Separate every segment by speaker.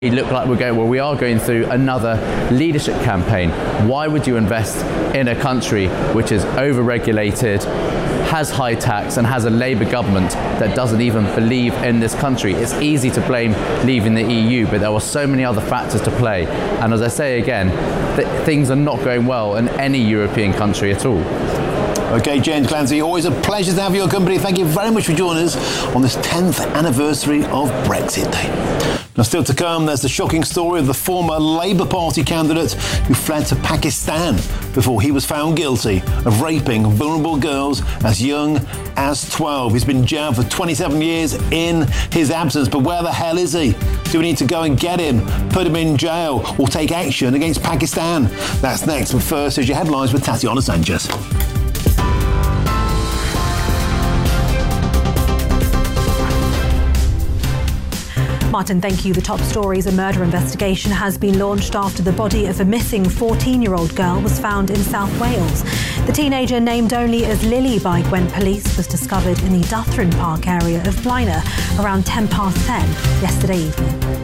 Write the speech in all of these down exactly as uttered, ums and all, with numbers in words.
Speaker 1: It looked like we're going, well, we are going through another leadership campaign. Why would you invest in a country which is over-regulated, has high tax, and has a Labour government that doesn't even believe in this country? It's easy to blame leaving the E U, but there were so many other factors to play. And as I say again, th- things are not going well in any European country at all.
Speaker 2: OK, James Clancy, always a pleasure to have your company. Thank you very much for joining us on this tenth anniversary of Brexit Day. Now, still to come, there's the shocking story of the former Labour Party candidate who fled to Pakistan before he was found guilty of raping vulnerable girls as young as twelve. He's been jailed for twenty-seven years in his absence. But where the hell is he? Do we need to go and get him, put him in jail, or take action against Pakistan? That's next. But first, here's your headlines with Tatiana Sanchez.
Speaker 3: Martin, thank you. The top stories: a murder investigation has been launched after the body of a missing fourteen-year-old girl was found in South Wales. The teenager, named only as Lily by Gwent Police, was discovered in the Duthrin Park area of Blaenau around ten past ten yesterday evening.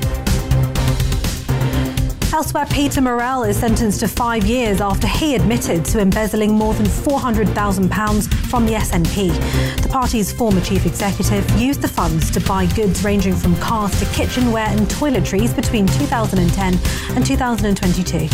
Speaker 3: Elsewhere, Peter Murrell is sentenced to five years after he admitted to embezzling more than four hundred thousand pounds from the S N P. The party's former chief executive used the funds to buy goods ranging from cars to kitchenware and toiletries between two thousand ten and two thousand twenty-two.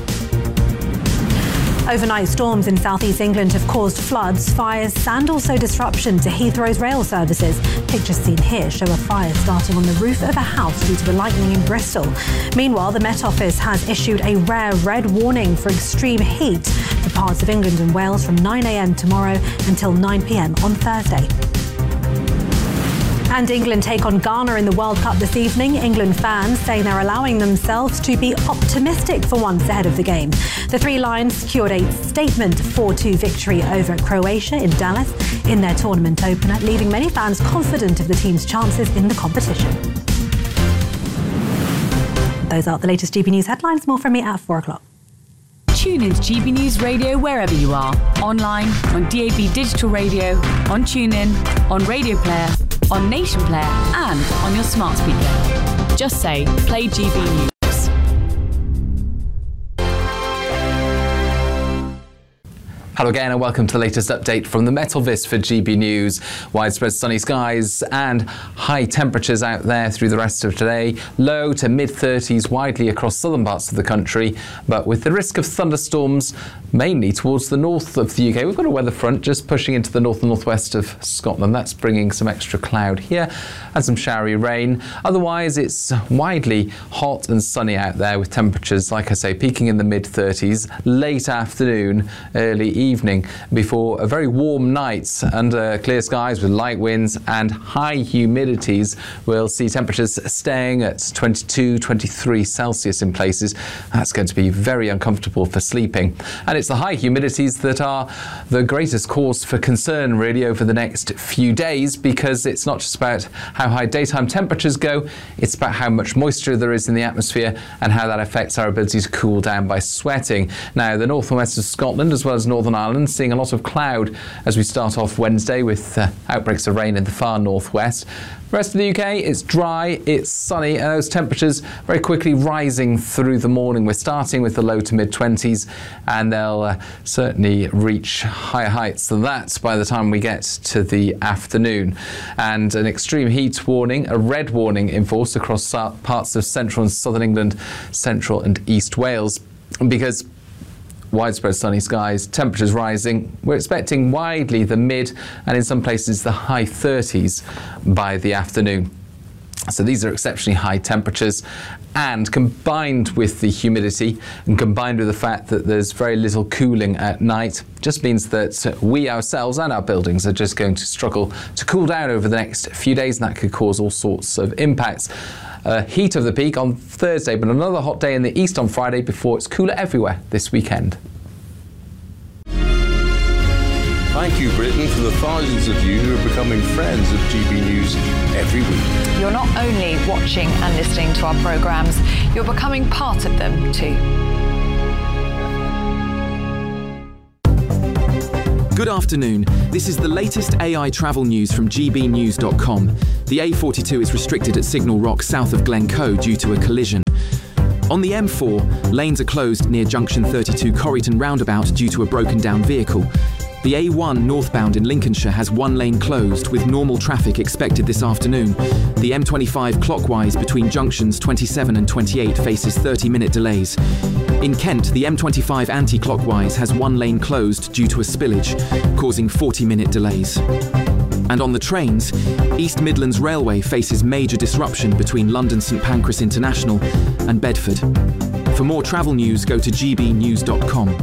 Speaker 3: Overnight storms in southeast England have caused floods, fires, and also disruption to Heathrow's rail services. Pictures seen here show a fire starting on the roof of a house due to a lightning in Bristol. Meanwhile, the Met Office has issued a rare red warning for extreme heat for parts of England and Wales from nine a.m. tomorrow until nine p.m. on Thursday. And England take on Ghana in the World Cup this evening. England fans saying they're allowing themselves to be optimistic for once ahead of the game. The Three Lions secured a statement four two victory over Croatia in Dallas in their tournament opener, leaving many fans confident of the team's chances in the competition. Those are the latest G B News headlines. More from me at four o'clock.
Speaker 4: Tune in to G B News Radio wherever you are. Online, on D A B Digital Radio, on TuneIn, on Radio Player, on Nation Player, and on your smart speaker. Just say, play G B News.
Speaker 5: Hello again and welcome to the latest update from the Met Office for G B News. Widespread sunny skies and high temperatures out there through the rest of today. Low to mid thirties widely across southern parts of the country, but with the risk of thunderstorms mainly towards the north of the U K. We've got a weather front just pushing into the north and northwest of Scotland. That's bringing some extra cloud here and some showery rain. Otherwise, it's widely hot and sunny out there with temperatures, like I say, peaking in the mid thirties, late afternoon, early evening. evening before a very warm night under clear skies with light winds and high humidities. We'll see temperatures staying at twenty-two, twenty-three Celsius in places. That's going to be very uncomfortable for sleeping. And it's the high humidities that are the greatest cause for concern really over the next few days, because it's not just about how high daytime temperatures go, it's about how much moisture there is in the atmosphere and how that affects our ability to cool down by sweating. Now, the north and west of Scotland as well as Northern Ireland seeing a lot of cloud as we start off Wednesday with uh, outbreaks of rain in the far northwest. The rest of the U K, it's dry, it's sunny, and those temperatures very quickly rising through the morning. We're starting with the low to mid twenties, and they'll uh, certainly reach higher heights than that by the time we get to the afternoon. And an extreme heat warning, a red warning in force across parts of central and southern England, central and east Wales, because widespread sunny skies, temperatures rising. We're expecting widely the mid and in some places the high thirties by the afternoon. So these are exceptionally high temperatures, and combined with the humidity and combined with the fact that there's very little cooling at night, just means that we ourselves and our buildings are just going to struggle to cool down over the next few days, and that could cause all sorts of impacts. Uh, heat of the peak on Thursday, but another hot day in the east on Friday before it's cooler everywhere this weekend.
Speaker 6: Thank you, Britain, for the thousands of you who are becoming friends of G B News every week.
Speaker 7: You're not only watching and listening to our programmes, you're becoming part of them too.
Speaker 8: Good afternoon. This is the latest A I travel news from G B news dot com. The A forty-two is restricted at Signal Rock south of Glencoe due to a collision. On the M four, lanes are closed near junction thirty-two Corryton roundabout due to a broken down vehicle. The A one northbound in Lincolnshire has one lane closed with normal traffic expected this afternoon. The M twenty-five clockwise between junctions twenty-seven and twenty-eight faces thirty minute delays. In Kent, the M twenty-five anti-clockwise has one lane closed due to a spillage, causing forty minute delays. And on the trains, East Midlands Railway faces major disruption between London St Pancras International and Bedford. For more travel news, go to G B news dot com.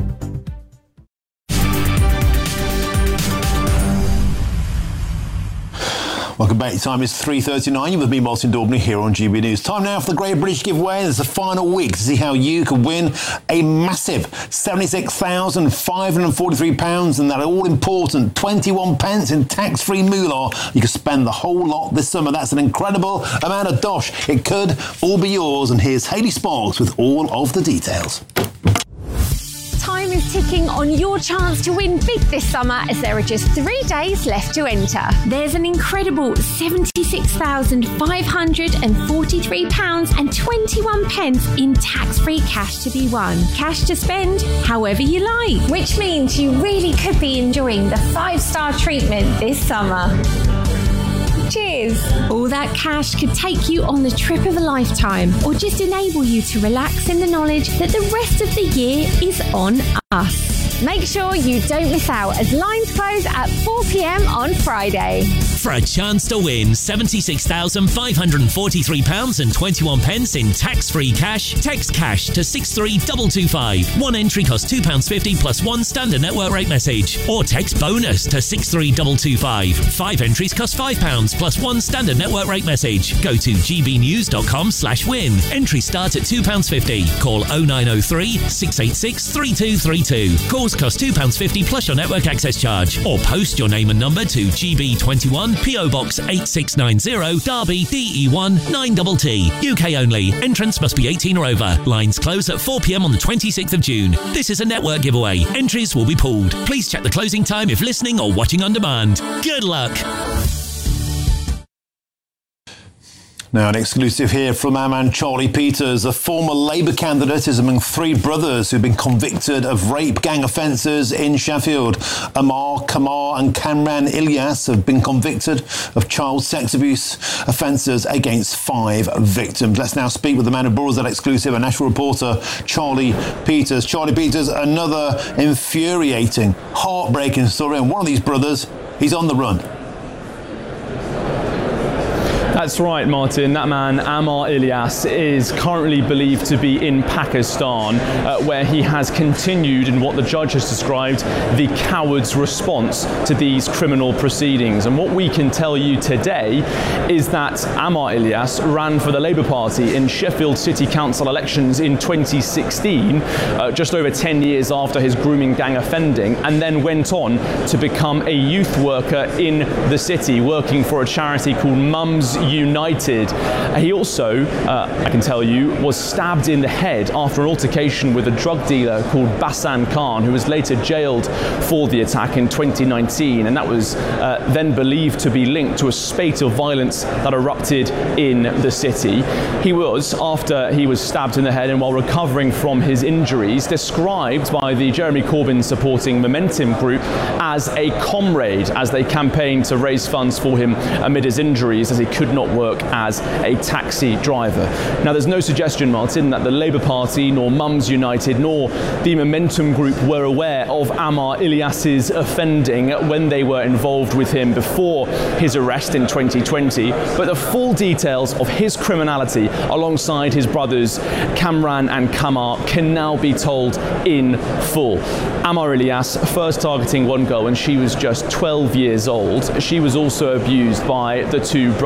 Speaker 2: Welcome back. Time is three thirty-nine. You're with me, Martin Daubney, here on G B News. Time now for the Great British Giveaway. It's the final week to see how you can win a massive seventy-six thousand five hundred forty-three pounds and that all-important twenty-one pence in tax-free moolah. You can spend the whole lot this summer. That's an incredible amount of dosh. It could all be yours. And here's Hayley Sparks with all of the details.
Speaker 9: Time is ticking on your chance to win big this summer as there are just three days left to enter. There's an incredible seventy-six thousand five hundred forty-three pounds and twenty-one pence in tax-free cash to be won. Cash to spend however you like, which means you really could be enjoying the five-star treatment this summer. Cheers! All that cash could take you on the trip of a lifetime or just enable you to relax in the knowledge that the rest of the year is on us. Make sure you don't miss out as lines close at four p m on Friday.
Speaker 10: For a chance to win seventy-six thousand five hundred forty-three pounds and twenty-one pence in tax-free cash, text cash to six three two two five. One entry costs two pounds fifty plus one standard network rate message. Or text bonus to six three two two five. Five entries cost five pounds plus one standard network rate message. Go to G B news dot com slash win. Entry start at two pounds fifty. Call oh nine oh three, six eight six, three two three two. Calls cost two pounds fifty plus your network access charge. Or post your name and number to G B twenty-one, P O Box eight six nine zero, Derby, D E one nine T T. U K only. Entrance must be eighteen or over. Lines close at four p m on the twenty-sixth of June. This is a network giveaway. Entries will be pulled. Please check the closing time if listening or watching on demand. Good luck.
Speaker 2: Now, an exclusive here from our man Charlie Peters. A former Labour candidate is among three brothers who've been convicted of rape gang offences in Sheffield. Amar, Kamar and Kamran Ilyas have been convicted of child sex abuse offences against five victims. Let's now speak with the man who brought us that exclusive, a national reporter, Charlie Peters. Charlie Peters, another infuriating, heartbreaking story. And one of these brothers, he's on the run.
Speaker 11: That's right, Martin. That man, Amar Ilyas, is currently believed to be in Pakistan, uh, where he has continued in what the judge has described the coward's response to these criminal proceedings. And what we can tell you today is that Amar Ilyas ran for the Labour Party in Sheffield City Council elections in twenty sixteen, uh, just over ten years after his grooming gang offending, and then went on to become a youth worker in the city, working for a charity called Mums United. He also, uh, I can tell you, was stabbed in the head after an altercation with a drug dealer called Basan Khan, who was later jailed for the attack in twenty nineteen, and that was uh, then believed to be linked to a spate of violence that erupted in the city. He was, after he was stabbed in the head and while recovering from his injuries, described by the Jeremy Corbyn supporting Momentum group as a comrade as they campaigned to raise funds for him amid his injuries, as he could not work as a taxi driver. Now, there's no suggestion, Martin, that the Labour Party, nor Mums United, nor the Momentum Group were aware of Amar Ilyas's offending when they were involved with him before his arrest in twenty twenty. But the full details of his criminality alongside his brothers Kamran and Kamar can now be told in full. Amar Ilyas first targeting one girl when she was just twelve years old. She was also abused by the two brothers,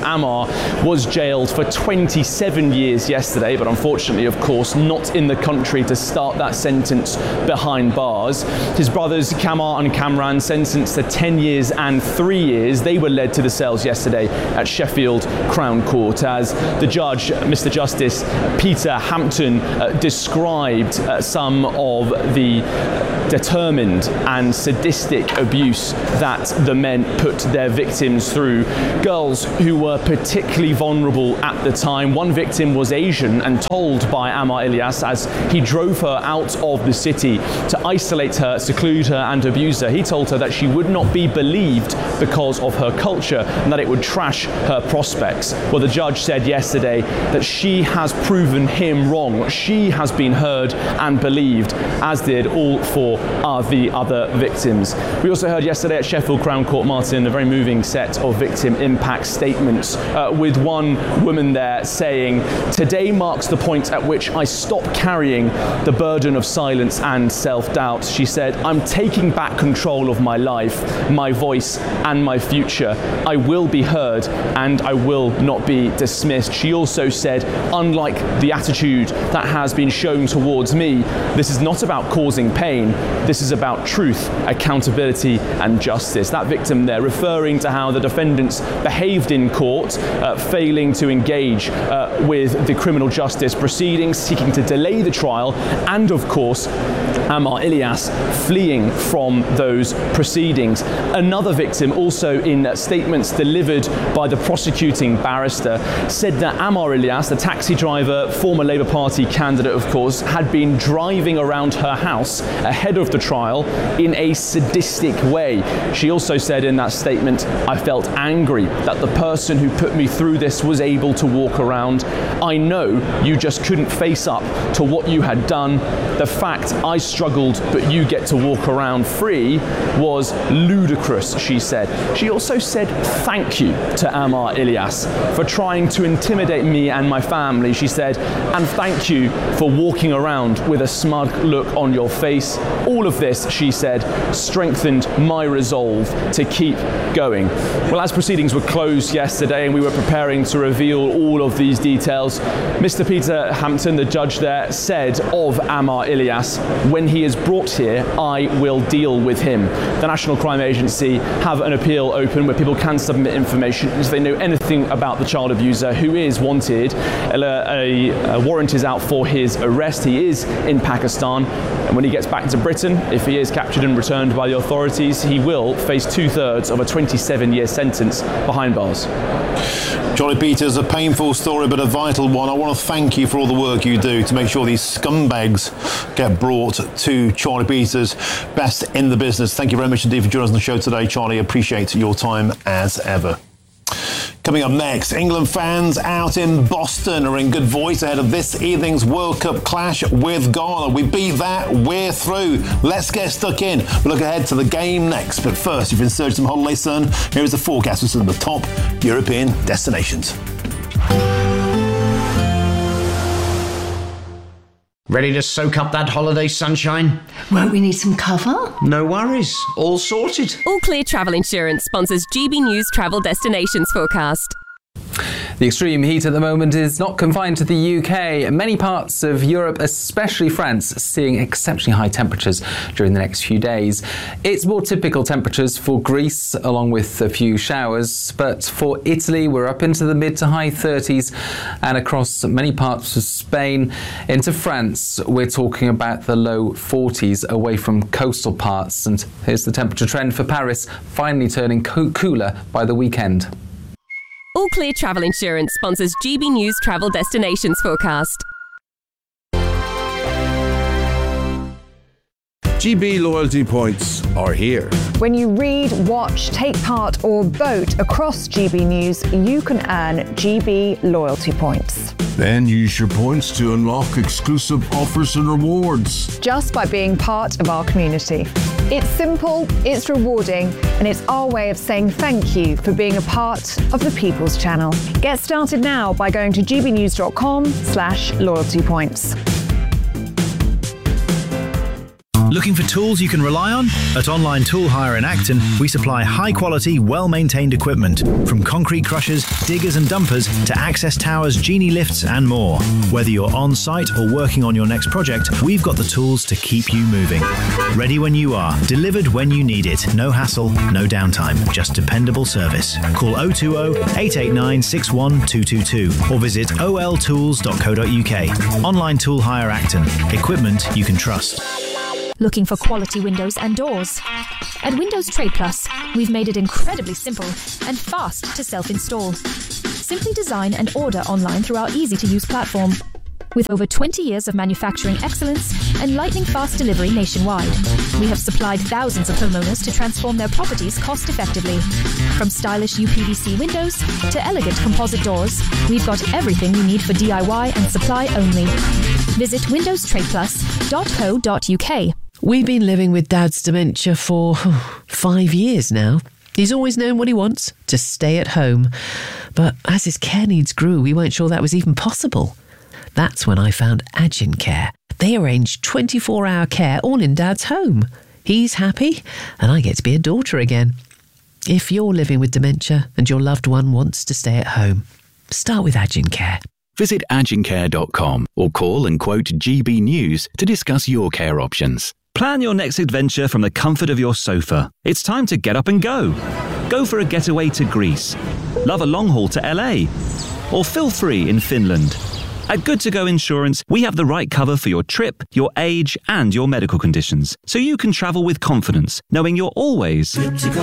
Speaker 11: Ammar was jailed for twenty-seven years yesterday, but unfortunately, of course, not in the country to start that sentence behind bars. His brothers Kamar and Kamran, sentenced to ten years and three years, they were led to the cells yesterday at Sheffield Crown Court as the judge, Mister Justice Peter Hampton, uh, described uh, some of the determined and sadistic abuse that the men put their victims through. Girls who were particularly vulnerable at the time. One victim was Asian and told by Ammar Ilyas as he drove her out of the city to isolate her, seclude her and abuse her. He told her that she would not be believed because of her culture and that it would trash her prospects. Well, the judge said yesterday that she has proven him wrong. She has been heard and believed, as did all four of the other victims. We also heard yesterday at Sheffield Crown Court, Martin, a very moving set of victim impact statements, uh, with one woman there saying, "Today marks the point at which I stop carrying the burden of silence and self-doubt." She said, "I'm taking back control of my life, my voice and my future. I will be heard and I will not be dismissed." She also said, "Unlike the attitude that has been shown towards me, this is not about causing pain. This is about truth, accountability and justice." That victim there referring to how the defendants behaved in court, uh, failing to engage uh, with the criminal justice proceedings, seeking to delay the trial, and of course Ammar Ilyas fleeing from those proceedings. Another victim, also in statements delivered by the prosecuting barrister, said that Ammar Ilyas, the taxi driver, former Labour Party candidate of course, had been driving around her house ahead of the trial in a sadistic way. She also said in that statement, "I felt angry that the person who put me through this was able to walk around. I know you just couldn't face up to what you had done. The fact I struggled but you get to walk around free was ludicrous," she said. She also said thank you to Ammar Ilyas for trying to intimidate me and my family. She said, "And thank you for walking around with a smug look on your face. All of this," she said, "strengthened my resolve to keep going." Well, as proceedings were closed yesterday and we were preparing to reveal all of these details, Mister Peter Hampton, the judge there, said of Ammar Ilyas, "When he is brought here, I will deal with him." The National Crime Agency have an appeal open where people can submit information if they know anything about the child abuser who is wanted. A, a, a warrant is out for his arrest. He is in Pakistan, and when he gets back to Britain, if he is captured and returned by the authorities, he will face two-thirds of a twenty-seven year sentence behind bars.
Speaker 2: Charlie Peters, a painful story but a vital one. I want to thank you for all the work you do to make sure these scumbags get brought to Charlie Peters. Best in the business. Thank you very much indeed for joining us on the show today, Charlie. Appreciate your time as ever. Coming up next, England fans out in Boston are in good voice ahead of this evening's World Cup clash with Ghana. We beat that, we're through. Let's get stuck in. We'll look ahead to the game next. But first, if you're in search of some holiday sun, here is the forecast for some of the top European destinations.
Speaker 12: Ready to soak up that holiday sunshine?
Speaker 13: Won't we need some cover?
Speaker 12: No worries. All sorted.
Speaker 14: All Clear Travel Insurance sponsors G B News Travel Destinations Forecast.
Speaker 5: The extreme heat at the moment is not confined to the U K. Many parts of Europe, especially France, seeing exceptionally high temperatures during the next few days. It's more typical temperatures for Greece, along with a few showers, but for Italy, we're up into the mid to high thirties, and across many parts of Spain into France, we're talking about the low forties away from coastal parts. And here's the temperature trend for Paris, finally turning co- cooler by the weekend.
Speaker 14: All Clear Travel Insurance sponsors G B News Travel Destinations Forecast.
Speaker 6: G B loyalty points are here.
Speaker 7: When you read, watch, take part or vote across G B News, you can earn G B loyalty points.
Speaker 6: Then use your points to unlock exclusive offers and rewards.
Speaker 7: Just by being part of our community. It's simple, it's rewarding, and it's our way of saying thank you for being a part of the People's Channel. Get started now by going to gbnews.com slash loyalty points.
Speaker 15: Looking for tools you can rely on? At Online Tool Hire in Acton, we supply high-quality, well-maintained equipment, from concrete crushers, diggers and dumpers to access towers, genie lifts and more. Whether you're on-site or working on your next project, we've got the tools to keep you moving. Ready when you are, delivered when you need it. No hassle, no downtime, just dependable service. Call oh two oh, eight eight nine, six one two two two or visit o l tools dot co dot u k. Online Tool Hire Acton. Equipment you can trust.
Speaker 16: Looking for quality windows and doors? At Windows Trade Plus, we've made it incredibly simple and fast to self-install. Simply design and order online through our easy-to-use platform. With over twenty years of manufacturing excellence and lightning-fast delivery nationwide, we have supplied thousands of homeowners to transform their properties cost-effectively. From stylish U P V C windows to elegant composite doors, we've got everything you need for D I Y and supply only. Visit windows trade plus dot co dot u k.
Speaker 17: We've been living with Dad's dementia for oh, five years now. He's always known what he wants, to stay at home. But as his care needs grew, we weren't sure that was even possible. That's when I found Agin Care. They arrange twenty-four hour care all in Dad's home. He's happy, and I get to be a daughter again. If you're living with dementia and your loved one wants to stay at home, start with Agin Care.
Speaker 18: Visit agin care dot com or call and quote G B News to discuss your care options.
Speaker 19: Plan your next adventure from the comfort of your sofa. It's time to get up and go. Go for a getaway to Greece. Love a long haul to L A. Or feel free in Finland. At Good To Go Insurance, we have the right cover for your trip, your age, and your medical conditions, so you can travel with confidence, knowing you're always good to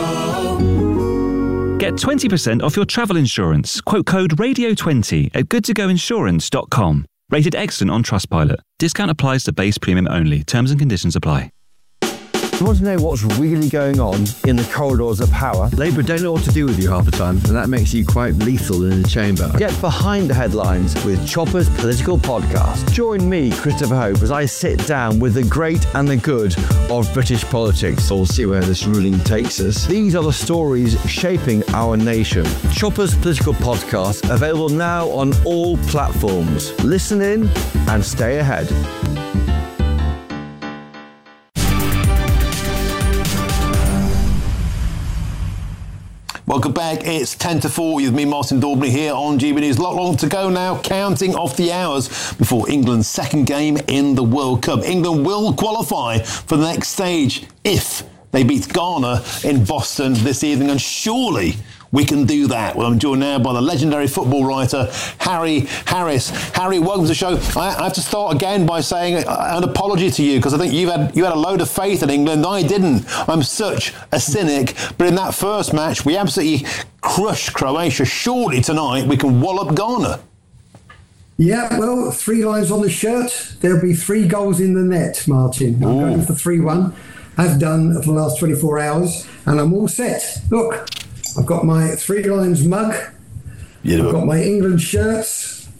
Speaker 19: go. Get twenty percent off your travel insurance. Quote code radio twenty at good to go insurance dot com. Rated excellent on Trustpilot. Discount applies to base premium only. Terms and conditions apply.
Speaker 20: You want to know what's really going on in the corridors of power? Labour don't know what to do with you half the time, and that makes you quite lethal in the chamber. Get behind the headlines with Chopper's Political Podcast. Join me, Christopher Hope, as I sit down with the great and the good of British politics. We'll see where this ruling takes us. These are the stories shaping our nation. Chopper's Political Podcast, available now on all platforms. Listen in and stay ahead.
Speaker 2: Welcome back. It's ten to four with me, Martin Daubney, here on G B News. Lot long to go now, counting off the hours before England's second game in the World Cup. England will qualify for the next stage if they beat Ghana in Boston this evening, and surely we can do that. Well, I'm joined now by the legendary football writer, Harry Harris. Harry, welcome to the show. I have to start again by saying an apology to you, because I think you've had you had a load of faith in England. I didn't. I'm such a cynic. But in that first match, we absolutely crushed Croatia. Surely tonight we can wallop Ghana.
Speaker 21: Yeah, well, three lines on the shirt. There'll be three goals in the net, Martin. I'm Ooh. going for three one. Have done for the last twenty-four hours, and I'm all set. Look. I've got my Three Lions mug. Yeah. I've got my England shirts.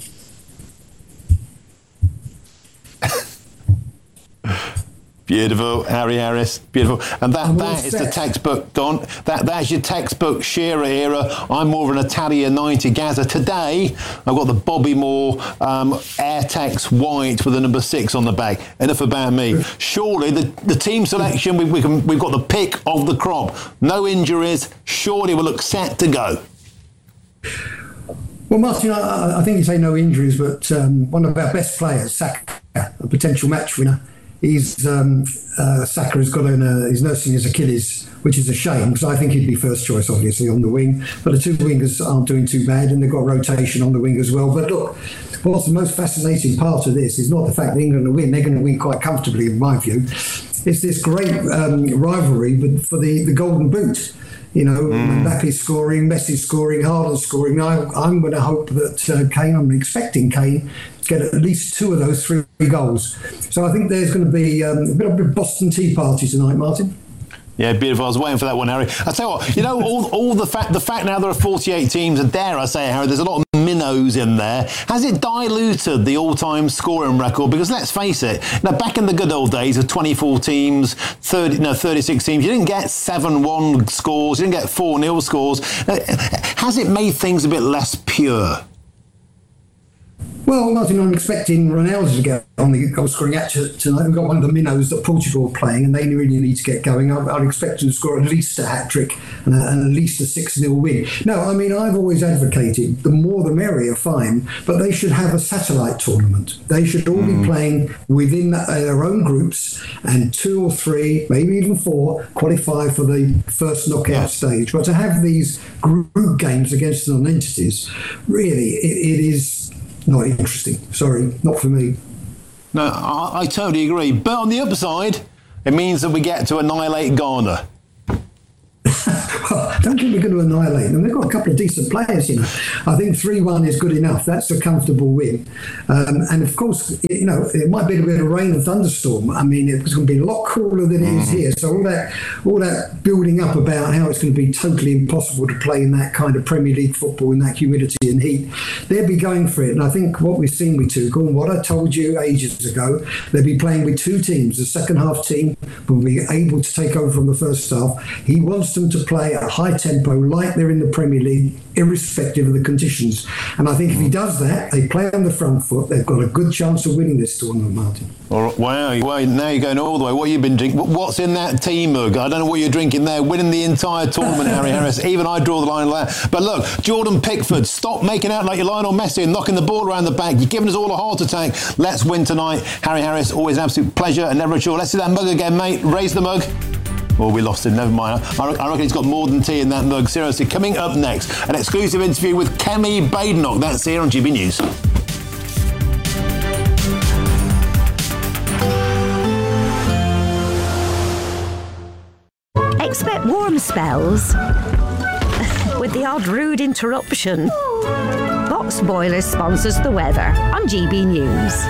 Speaker 2: Beautiful, Harry Harris. Beautiful. And that, that is the textbook, Don. That, that's your textbook Shearer era. I'm more of an Italia ninety Gaza. Today, I've got the Bobby Moore um, Airtex white with the number six on the back. Enough about me. Surely, the, the team selection, we, we can, we've got the pick of the crop. No injuries. Surely we'll look set to go.
Speaker 21: Well, Martin, I, I think you say no injuries, but um, one of our best players, Saka, a potential match winner, He's um, uh, Saka has got an, uh, he's nursing his Achilles, which is a shame, because I think he'd be first choice, obviously, on the wing. But the two wingers aren't doing too bad, and they've got rotation on the wing as well. But look, what's the most fascinating part of this is not the fact that England will win. They're going to win quite comfortably, in my view. It's this great um, rivalry but for the, the Golden Boot. You know, mm. Mbappe scoring, Messi scoring, Haaland scoring. I, I'm going to hope that uh, Kane, I'm expecting Kane to get at least two of those three goals. So I think there's going to be um, a bit of a Boston Tea Party tonight, Martin.
Speaker 2: Yeah, beautiful. I was waiting for that one, Harry. I tell you what, you know, all, all the fact the fact now there are forty-eight teams, and dare I say, Harry, there's a lot of minnows in there. Has it diluted the all-time scoring record? Because let's face it, now back in the good old days of twenty-four teams, thirty, no, thirty-six teams, you didn't get seven one scores, you didn't get four nil scores. Has it made things a bit less pure?
Speaker 21: Well, Martin, I'm expecting Ronaldo to get on the goal scoring act tonight. We've got one of the minnows that Portugal are playing, and they really need to get going. I'd, I'd expect them to score at least a hat-trick and, a, and at least a six nil win. No, I mean, I've always advocated the more the merrier, fine, but they should have a satellite tournament. They should all mm. be playing within their own groups, and two or three, maybe even four, qualify for the first knockout yeah. stage. But to have these group games against non-entities, really, it, it is not interesting. Sorry, not for me.
Speaker 2: No, I, I totally agree. But on the upside, it means that we get to annihilate Ghana.
Speaker 21: Well, I don't think we're going to annihilate them. They've got a couple of decent players, you know. I think three one is good enough. That's a comfortable win. Um, and of course, you know, it might be a bit of rain and thunderstorm. I mean, it's going to be a lot cooler than it is here. So all that, all that building up about how it's going to be totally impossible to play in that kind of Premier League football in that humidity and heat, they'll be going for it. And I think what we've seen with Tuchel, and what I told you ages ago, they'll be playing with two teams. The second half team will be able to take over from the first half. He wants them to play at a high tempo like they're in the Premier League, irrespective of the conditions. And I think if he does that, they play on the front foot, they've got a good chance of winning this tournament, Martin.
Speaker 2: All right, wow, well, now you're going all the way. What have you been drinking? What's in that tea mug? I don't know what you're drinking there. Winning the entire tournament, Harry Harris. Even I draw the line like that. But look, Jordan Pickford, stop making out like you're Lionel Messi and knocking the ball around the back. You're giving us all a heart attack. Let's win tonight. Harry Harris, always an absolute pleasure and never a chore. Let's see that mug again, mate. Raise the mug. Well, we lost him, never mind. I reckon he's got more than tea in that mug. Seriously, coming up next, an exclusive interview with Kemi Badenoch. That's here on G B News.
Speaker 1: Expect warm spells with the odd rude interruption. Box Boilers sponsors the weather on G B News.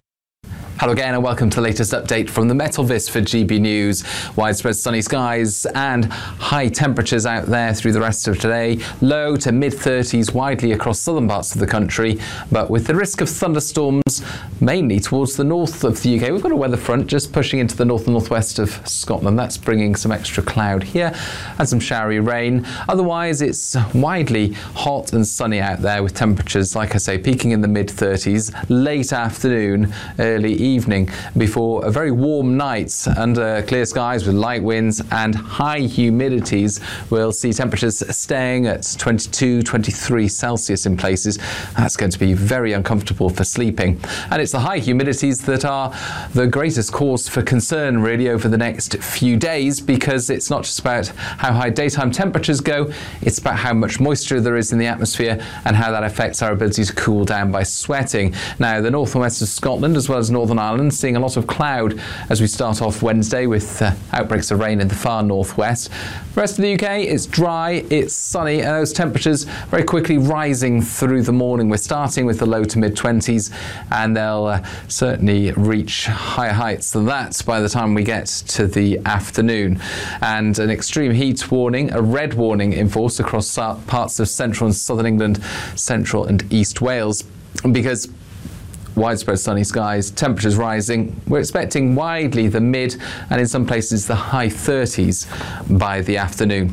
Speaker 5: Hello again and welcome to the latest update from the Metalvis for G B News. Widespread sunny skies and high temperatures out there through the rest of today. Low to mid thirties widely across southern parts of the country, but with the risk of thunderstorms mainly towards the north of the U K. We've got a weather front just pushing into the north and northwest of Scotland. That's bringing some extra cloud here and some showery rain. Otherwise, it's widely hot and sunny out there with temperatures, like I say, peaking in the mid thirties, late afternoon, early evening, before a very warm night under clear skies with light winds and high humidities. We'll see temperatures staying at twenty-two, twenty-three Celsius in places. That's going to be very uncomfortable for sleeping. And it's the high humidities that are the greatest cause for concern really over the next few days, because it's not just about how high daytime temperatures go, it's about how much moisture there is in the atmosphere and how that affects our ability to cool down by sweating. Now, the north and west of Scotland as well as Northern Ireland seeing a lot of cloud as we start off Wednesday with uh, outbreaks of rain in the far northwest. The rest of the U K, it's dry, it's sunny, and those temperatures very quickly rising through the morning. We're starting with the low to mid twenties, and they'll uh, certainly reach higher heights than that by the time we get to the afternoon. And an extreme heat warning, a red warning in force across parts of central and southern England, central and east Wales, because widespread sunny skies, temperatures rising. We're expecting widely the mid and in some places the high thirties by the afternoon.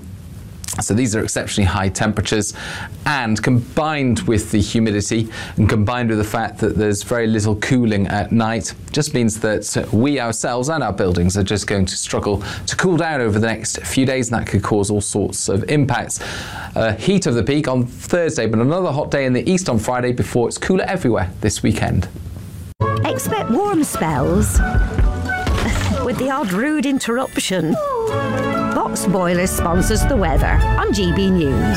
Speaker 5: So these are exceptionally high temperatures, and combined with the humidity and combined with the fact that there's very little cooling at night, just means that we ourselves and our buildings are just going to struggle to cool down over the next few days, and that could cause all sorts of impacts. Uh, heat of the peak on Thursday, but another hot day in the east on Friday before it's cooler everywhere this weekend.
Speaker 1: Expect warm spells with the odd rude interruption. Box Boilers sponsors the weather on G B News.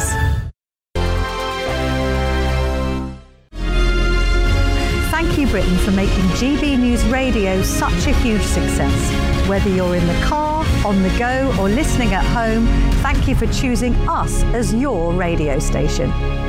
Speaker 3: Thank you, Britain, for making G B News Radio such a huge success. Whether you're in the car, on the go, or listening at home, thank you for choosing us as your radio station.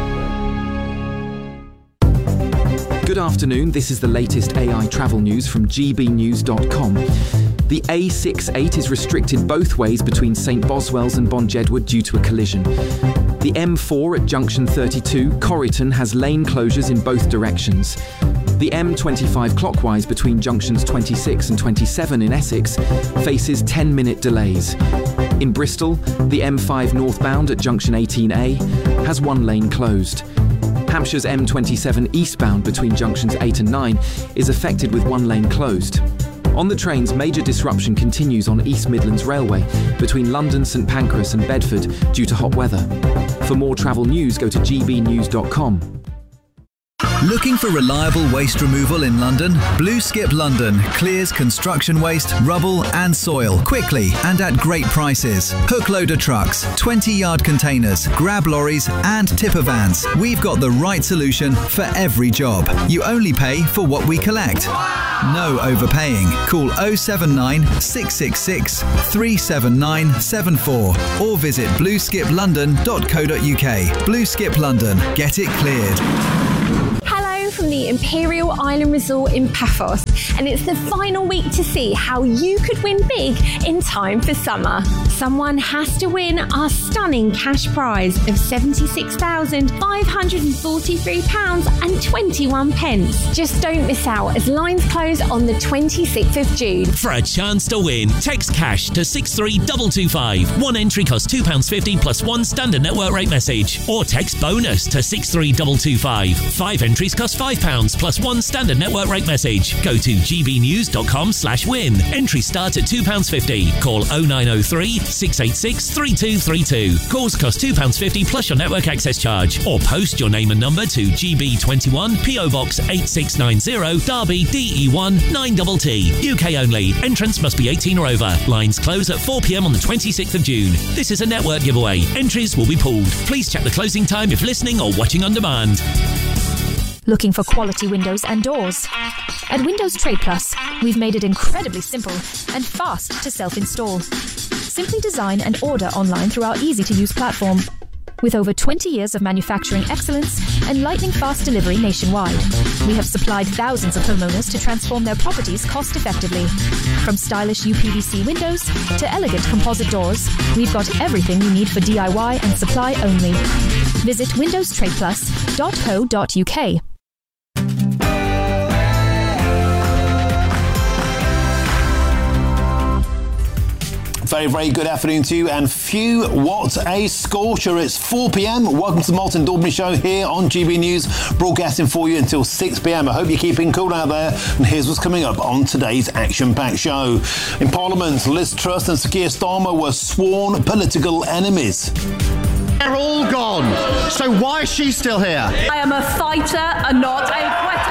Speaker 8: Good afternoon, this is the latest A I travel news from G B news dot com. The A sixty-eight is restricted both ways between Saint Boswells and Bonjedwood due to a collision. The M four at junction thirty-two, Corryton, has lane closures in both directions. The M twenty-five clockwise between junctions twenty-six and twenty-seven in Essex faces ten minute delays. In Bristol, the M five northbound at junction eighteen A has one lane closed. Hampshire's M twenty-seven eastbound between junctions eight and nine is affected with one lane closed. On the trains, major disruption continues on East Midlands Railway between London, St Pancras and Bedford due to hot weather. For more travel news, go to g b news dot com.
Speaker 4: Looking for reliable waste removal in London? Blue Skip London clears construction waste, rubble and soil quickly and at great prices. Hook loader trucks, twenty yard containers, grab lorries and tipper vans. We've got the right solution for every job. You only pay for what we collect. No overpaying. Call oh seven nine, six six six, three seven nine seven four or visit blue skip london dot co dot u k. Blue Skip London. Get it cleared.
Speaker 9: From the Imperial Island Resort in Paphos, and it's the final week to see how you could win big in time for summer. Someone has to win our stunning cash prize of seventy-six thousand five hundred forty-three pounds and twenty-one pence. Just don't miss out as lines close on the twenty-sixth of June.
Speaker 10: For a chance to win, text cash to six three two two five. One entry costs two pounds fifty plus one standard network rate message. Or text bonus to six three two two five. Five entries cost five pounds plus one standard network rate message. Go to g b news dot com slash win. Entry start at two pounds fifty. Call oh nine oh three, six eight six, three two three two. Calls cost two pounds fifty plus your network access charge. Or post your name and number to G B twenty-one, P O Box eight six nine zero, Derby D E one nine T T. U K only. Entrance must be eighteen or over. Lines close at four p m on the twenty-sixth of June. This is a network giveaway. Entries will be pulled. Please check the closing time if listening or watching on demand.
Speaker 16: Looking for quality windows and doors? At Windows Trade Plus, we've made it incredibly simple and fast to self-install. Simply design and order online through our easy-to-use platform. With over twenty years of manufacturing excellence and lightning-fast delivery nationwide, we have supplied thousands of homeowners to transform their properties cost-effectively. From stylish U P V C windows to elegant composite doors, we've got everything you need for D I Y and supply only. Visit windows trade plus dot co dot u k.
Speaker 2: Very, very good afternoon to you, and phew, what a scorcher. It's four p m. Welcome to the Martin Daubney Show here on G B News, broadcasting for you until six p m. I hope you're keeping cool out there, and here's what's coming up on today's action-packed show. In Parliament, Liz Truss and Sir Keir Starmer were sworn political enemies.
Speaker 12: They're all gone, so why is she still here?
Speaker 22: I am a fighter and not a quitter.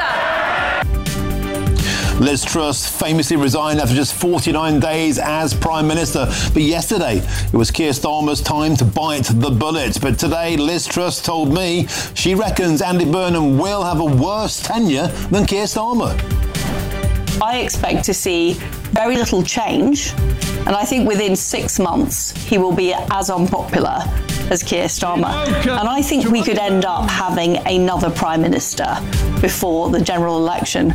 Speaker 2: Liz Truss famously resigned after just forty-nine days as Prime Minister. But yesterday, it was Keir Starmer's time to bite the bullet. But today, Liz Truss told me she reckons Andy Burnham will have a worse tenure than Keir Starmer.
Speaker 23: I expect to see very little change, and I think within six months he will be as unpopular as Keir Starmer. And I think we could end up having another Prime Minister before the general election.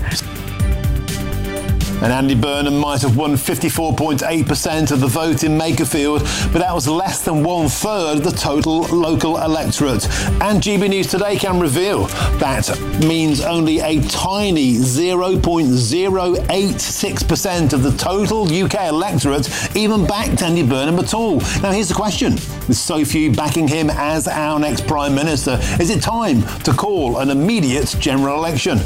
Speaker 2: And Andy Burnham might have won fifty-four point eight percent of the vote in Makerfield, but that was less than one-third of the total local electorate. And G B News Today can reveal that means only a tiny zero point zero eight six percent of the total U K electorate even backed Andy Burnham at all. Now here's the question. With so few backing him as our next Prime Minister, is it time to call an immediate general election?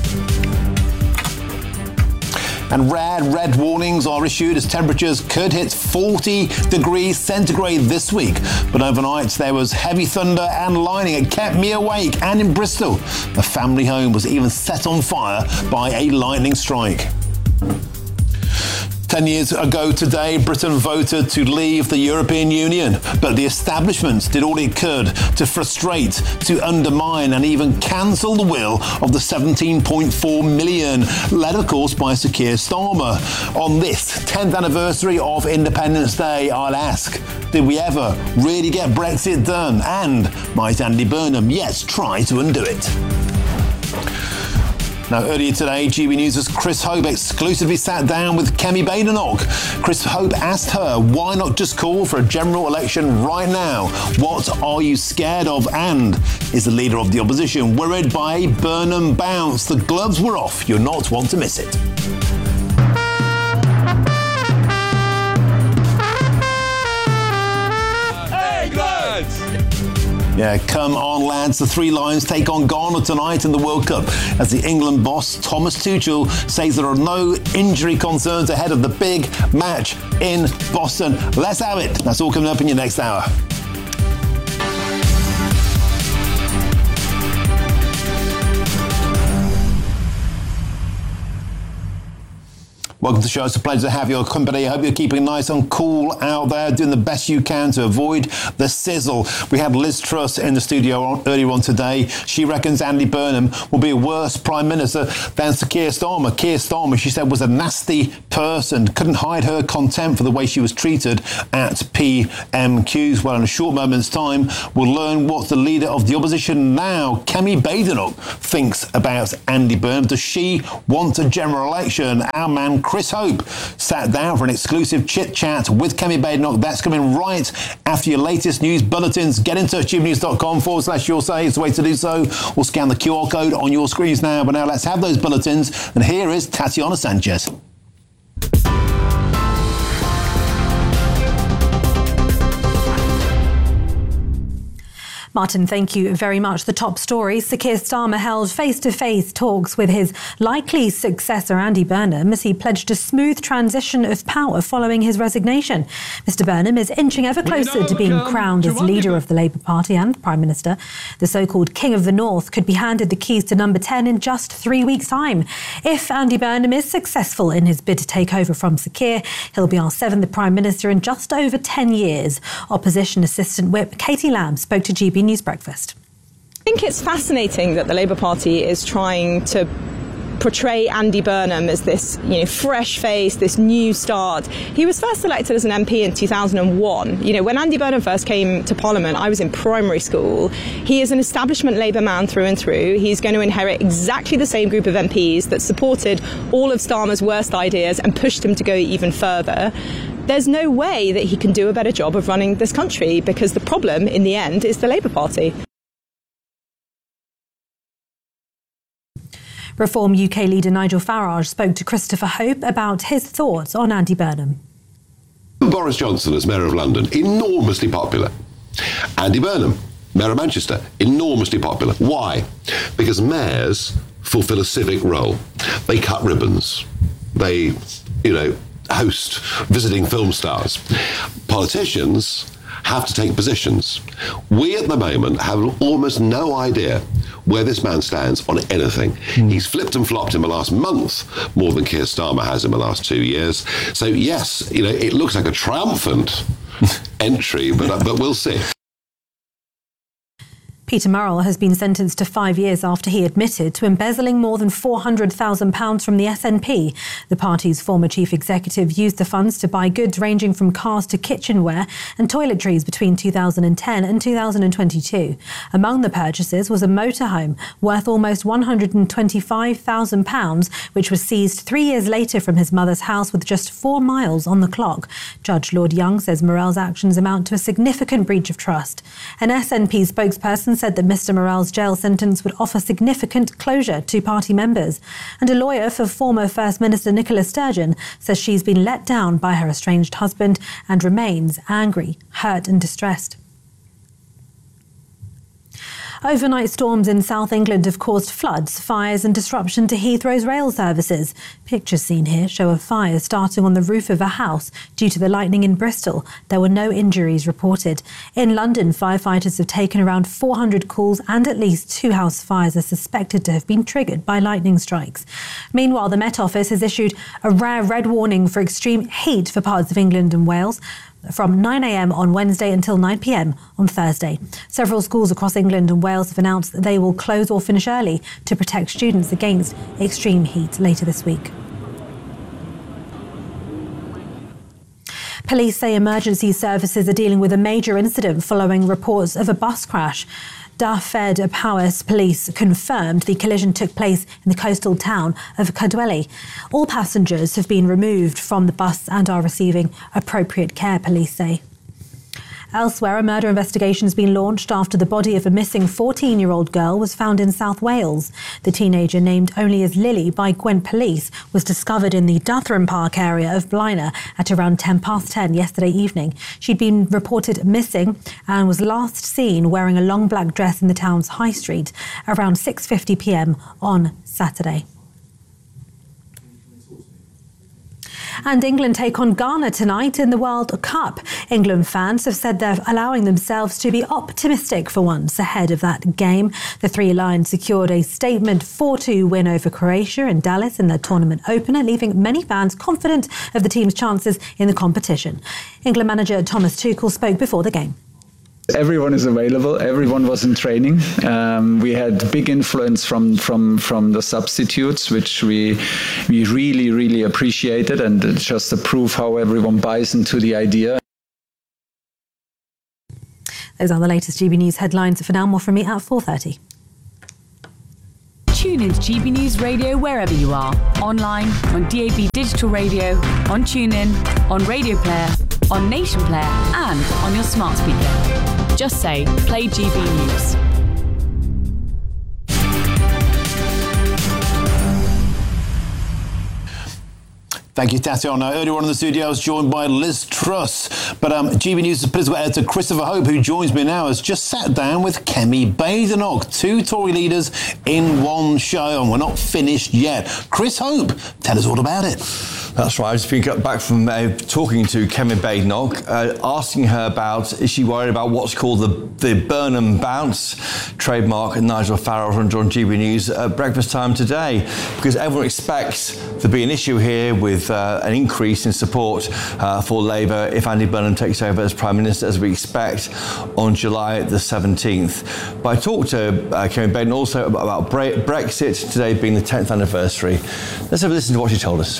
Speaker 2: And rare red warnings are issued as temperatures could hit forty degrees centigrade this week. But overnight there was heavy thunder and lightning. It kept me awake. And in Bristol, a family home was even set on fire by a lightning strike. Ten years ago today, Britain voted to leave the European Union, but the establishment did all it could to frustrate, to undermine and even cancel the will of the seventeen point four million, led of course by Sir Keir Starmer. On this tenth anniversary of Independence Day, I'll ask, did we ever really get Brexit done? And might Andy Burnham yet try to undo it? Now, earlier today, G B News' Chris Hope exclusively sat down with Kemi Badenoch. Chris Hope asked her, why not just call for a general election right now? What are you scared of? And is the leader of the opposition worried by a Burnham bounce? The gloves were off. You'll not want to miss it. Yeah, come on, lads. The Three Lions take on Ghana tonight in the World Cup as the England boss, Thomas Tuchel, says there are no injury concerns ahead of the big match in Boston. Let's have it. That's all coming up in your next hour. Welcome to the show. It's a pleasure to have your company. I hope you're keeping nice and cool out there, doing the best you can to avoid the sizzle. We had Liz Truss in the studio earlier on today. She reckons Andy Burnham will be a worse Prime Minister than Sir Keir Starmer. Keir Starmer, she said, was a nasty person, couldn't hide her contempt for the way she was treated at P M Qs. Well, in a short moment's time, we'll learn what the leader of the opposition now, Kemi Badenoch, thinks about Andy Burnham. Does she want a general election? Our man Chris Hope sat down for an exclusive chit-chat with Kemi Badenoch. That's coming right after your latest news bulletins. Get in touch, gbnews.com forward slash your say. It's the way to do so. Or scan the Q R code on your screens now. But now let's have those bulletins. And here is Tatiana Sanchez.
Speaker 3: Martin, thank you very much. The top story: Sir Keir Starmer held face-to-face talks with his likely successor, Andy Burnham, as he pledged a smooth transition of power following his resignation. Mister Burnham is inching ever closer to being crowned as leader of the Labour Party and Prime Minister. The so-called King of the North could be handed the keys to number ten in just three weeks' time. If Andy Burnham is successful in his bid to take over from Sir Keir, he'll be our seventh Prime Minister in just over ten years. Opposition Assistant Whip Katie Lamb spoke to G B News Breakfast.
Speaker 11: I think it's fascinating that the Labour Party is trying to portray Andy Burnham as this, you know, fresh face, this new start. He was first elected as an M P in two thousand one. You know, when Andy Burnham first came to Parliament, I was in primary school. He is an establishment Labour man through and through. He's going to inherit exactly the same group of M Ps that supported all of Starmer's worst ideas and pushed him to go even further. There's no way that he can do a better job of running this country, because the problem in the end is the Labour Party.
Speaker 3: Reform U K leader Nigel Farage spoke to Christopher Hope about his thoughts on Andy Burnham.
Speaker 13: Boris Johnson as Mayor of London, enormously popular. Andy Burnham, Mayor of Manchester, enormously popular. Why? Because mayors fulfil a civic role. They cut ribbons. They, you know, host visiting film stars. Politicians have to take positions. We at the moment have almost no idea where this man stands on anything. Mm. He's flipped and flopped in the last month more than Keir Starmer has in the last two years. So yes, you know, it looks like a triumphant entry, but uh, but we'll see.
Speaker 3: Peter Murrell has been sentenced to five years after he admitted to embezzling more than four hundred thousand pounds from the S N P. The party's former chief executive used the funds to buy goods ranging from cars to kitchenware and toiletries between two thousand ten and two thousand twenty-two. Among the purchases was a motorhome worth almost one hundred twenty-five thousand pounds, which was seized three years later from his mother's house with just four miles on the clock. Judge Lord Young says Murrell's actions amount to a significant breach of trust. An S N P spokesperson said that Mister Murrell's jail sentence would offer significant closure to party members. And a lawyer for former First Minister Nicola Sturgeon says she's been let down by her estranged husband and remains angry, hurt and distressed. Overnight storms in South England have caused floods, fires and disruption to Heathrow's rail services. Pictures seen here show a fire starting on the roof of a house due to the lightning in Bristol. There were no injuries reported. In London, firefighters have taken around four hundred calls and at least two house fires are suspected to have been triggered by lightning strikes. Meanwhile, the Met Office has issued a rare red warning for extreme heat for parts of England and Wales from nine a.m. on Wednesday until nine p.m. on Thursday. Several schools across England and Wales have announced that they will close or finish early to protect students against extreme heat later this week. Police say emergency services are dealing with a major incident following reports of a bus crash. Dyfed Powys Police confirmed the collision took place in the coastal town of Cadwelly. All passengers have been removed from the bus and are receiving appropriate care, police say. Elsewhere, a murder investigation has been launched after the body of a missing fourteen-year-old girl was found in South Wales. The teenager, named only as Lily by Gwent Police, was discovered in the Duthram Park area of Blaenau at around ten past ten yesterday evening. She'd been reported missing and was last seen wearing a long black dress in the town's high street around six fifty p m on Saturday. And England take on Ghana tonight in the World Cup. England fans have said they're allowing themselves to be optimistic for once ahead of that game. The Three Lions secured a statement four two win over Croatia in Dallas in their tournament opener, leaving many fans confident of the team's chances in the competition. England manager Thomas Tuchel spoke before the game.
Speaker 6: Everyone is available. Everyone was in training. Um, we had big influence from from from the substitutes, which we we really really appreciated, and it's just a proof how everyone buys into the idea.
Speaker 3: Those are the latest G B News headlines. For now, more from me at four thirty.
Speaker 7: Tune in to G B News Radio wherever you are. Online, on D A B Digital Radio, on TuneIn, on Radio Player, on Nation Player, and on your smart speaker. Just say, play G B News.
Speaker 2: Thank you, Tatiana. Earlier on in the studio, I was joined by Liz Truss. But um, G B News' political editor Christopher Hope, who joins me now, has just sat down with Kemi Badenoch, two Tory leaders in one show, and we're not finished yet. Chris Hope, tell us all about it.
Speaker 20: That's right. I've just been back from uh, talking to Kemi Badenoch, uh, asking her about, is she worried about what's called the, the Burnham bounce, trademark Nigel Farage on G B News at breakfast time today, because everyone expects there to be an issue here with uh, an increase in support uh, for Labour if Andy Burnham takes over as Prime Minister, as we expect on July the seventeenth. But I talked to uh, Kemi Badenoch also about Bre- Brexit, today being the tenth anniversary. Let's have a listen to what she told us.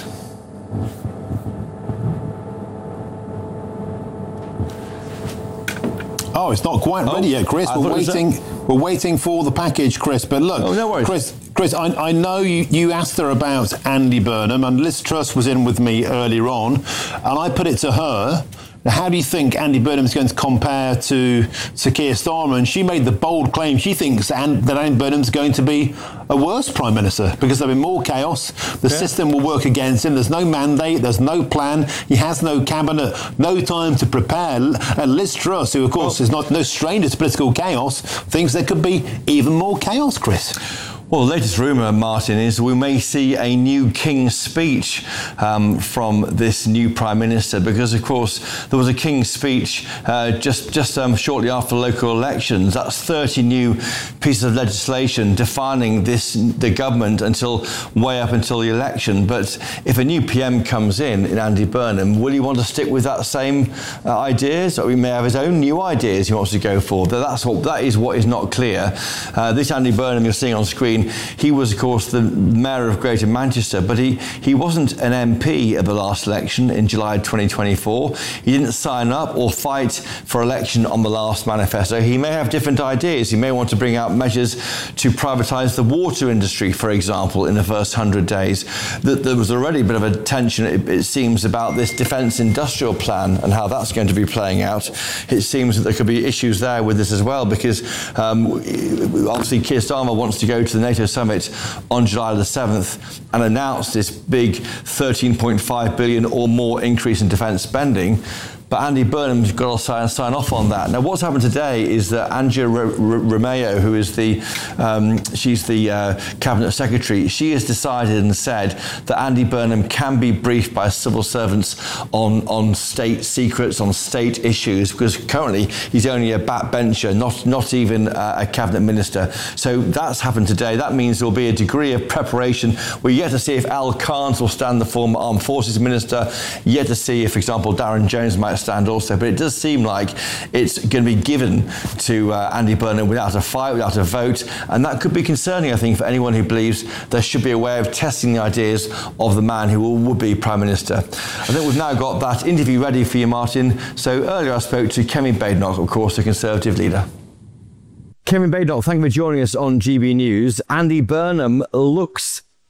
Speaker 2: Oh, it's not quite ready
Speaker 20: oh,
Speaker 2: yet, Chris.
Speaker 20: I
Speaker 2: We're
Speaker 20: thought
Speaker 2: waiting. We're waiting for the package, Chris. But look,
Speaker 20: oh, no worries.
Speaker 2: Chris. Chris, I, I know you, you asked her about Andy Burnham, and Liz Truss was in with me earlier on, and I put it to her. How do you think Andy Burnham is going to compare to, to Keir Starmer? And she made the bold claim she thinks and, that Andy Burnham is going to be a worse Prime Minister because there'll be more chaos. The yeah. system will work against him. There's no mandate. There's no plan. He has no cabinet, no time to prepare. And Liz Truss, who, of course, well, is not no stranger to political chaos, thinks there could be even more chaos, Chris.
Speaker 20: Well, the latest rumour, Martin, is we may see a new King's speech um, from this new Prime Minister, because, of course, there was a King's speech uh, just just um, shortly after local elections. That's thirty new pieces of legislation defining this the government until way up until the election. But if a new P M comes in, in Andy Burnham, will he want to stick with that same uh, ideas, or he may have his own new ideas he wants to go for? That's what that is what is not clear. Uh, this Andy Burnham you're seeing on screen. He was, of course, the Mayor of Greater Manchester, but he, he wasn't an M P at the last election in July twenty twenty-four. He didn't sign up or fight for election on the last manifesto. He may have different ideas. He may want to bring out measures to privatise the water industry, for example, in the first hundred days. There was already a bit of a tension, it, it seems, about this defence industrial plan and how that's going to be playing out. It seems that there could be issues there with this as well, because um, obviously Keir Starmer wants to go to the NATO summit on July the seventh and announce this big thirteen point five billion or more increase in defence spending. But Andy Burnham's got to sign, sign off on that. Now, what's happened today is that Andrea R- R- Romeo, who is the, um, she's the uh, Cabinet Secretary, she has decided and said that Andy Burnham can be briefed by civil servants on, on state secrets, on state issues, because currently he's only a backbencher, not, not even uh, a Cabinet Minister. So that's happened today. That means there'll be a degree of preparation. We're yet to see if Al Carnes will stand, the former Armed Forces Minister, yet to see if, for example, Darren Jones might stand also, but it does seem like it's going to be given to uh, Andy Burnham without a fight, without a vote, and that could be concerning, I think, for anyone who believes there should be a way of testing the ideas of the man who would be Prime Minister. I think we've now got that interview ready for you, Martin. So earlier I spoke to Kemi Badenoch, of course, the Conservative leader. Kemi Badenoch, thank you for joining us on G B News. Andy Burnham looks